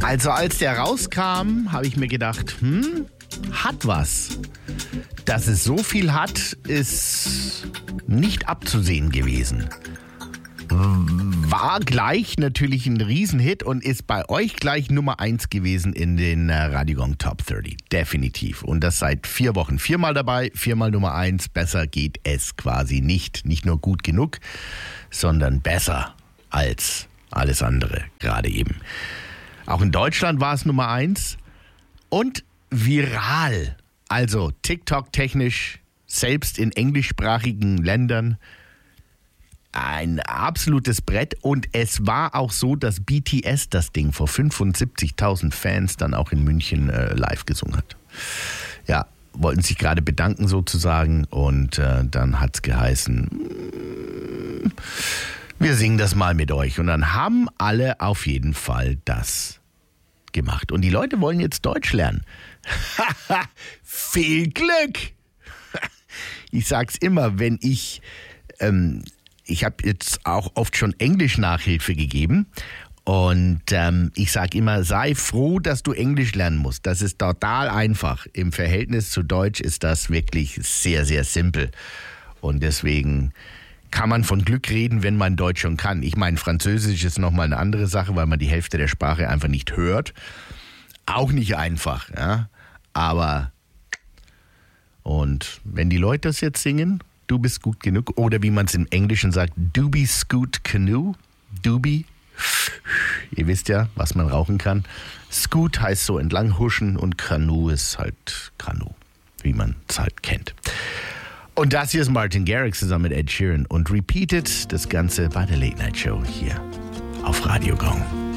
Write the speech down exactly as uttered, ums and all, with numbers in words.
Also als der rauskam, habe ich mir gedacht, hm, hat was. Dass es so viel hat, ist nicht abzusehen gewesen. War gleich natürlich ein Riesenhit und ist bei euch gleich Nummer eins gewesen in den Radio Gong Top dreißig. Definitiv. Und das seit vier Wochen. Viermal dabei, viermal Nummer eins. Besser geht es quasi nicht. Nicht nur gut genug, sondern besser als alles andere. Gerade eben. Auch in Deutschland war es Nummer eins. Und viral. Also TikTok-technisch, selbst in englischsprachigen Ländern. Ein absolutes Brett und es war auch so, dass B T S das Ding vor fünfundsiebzigtausend Fans dann auch in München äh, live gesungen hat. Ja, wollten sich gerade bedanken sozusagen und äh, dann hat's geheißen, wir singen das mal mit euch und dann haben alle auf jeden Fall das gemacht und die Leute wollen jetzt Deutsch lernen. Viel Glück! Ich sag's immer, wenn ich ähm, Ich habe jetzt auch oft schon Englisch-Nachhilfe gegeben und ähm, ich sage immer, sei froh, dass du Englisch lernen musst. Das ist total einfach. Im Verhältnis zu Deutsch ist das wirklich sehr, sehr simpel. Und deswegen kann man von Glück reden, wenn man Deutsch schon kann. Ich meine, Französisch ist nochmal eine andere Sache, weil man die Hälfte der Sprache einfach nicht hört. Auch nicht einfach, ja. Aber und wenn die Leute das jetzt singen, du bist gut genug. Oder wie man es im Englischen sagt, Doobie Scoot Canoe. Doobie. Ihr wisst ja, was man rauchen kann. Scoot heißt so entlang huschen und Canoe ist halt Kanu, wie man es halt kennt. Und das hier ist Martin Garrix zusammen mit Ed Sheeran und Repeated, das Ganze bei der Late Night Show hier auf Radio Gong.